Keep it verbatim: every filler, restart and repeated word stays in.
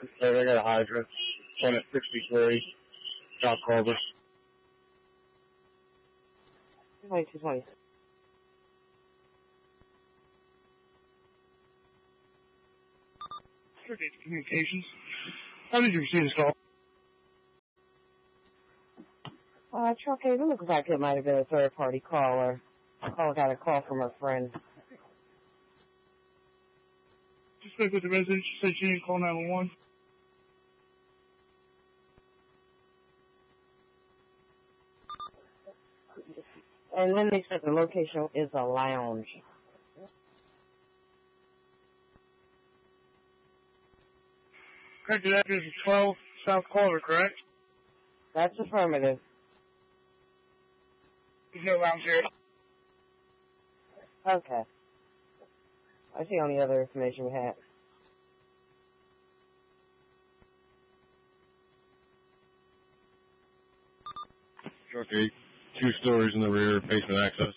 So they got a hydrant. One at sixty-three, South Carver. Wait, just wait. Communications. How did you receive this call? Uh, Truck Haven, it looks like it might have been a third-party caller. Caller got a call from her friend. Just spoke with the resident. She said she didn't call nine one one. And then they said the location is a lounge. Correct, the address is twelve South Carver, correct? That's affirmative. There's no lounge here. Okay. That's the only other information we had. Okay, two stories in the rear, basement access.